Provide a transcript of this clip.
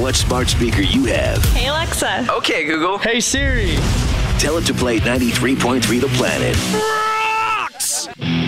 what smart speaker you have. Hey, Alexa. Okay, Google. Hey, Siri. Tell it to play 93.3 The Planet. Rocks!